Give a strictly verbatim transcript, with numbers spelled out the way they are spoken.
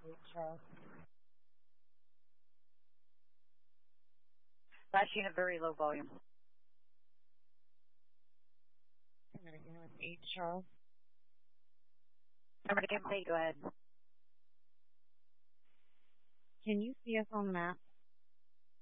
H L. Last unit, very low volume. I'm going to go with H L. Number to complete, go ahead. Can you see us on the map?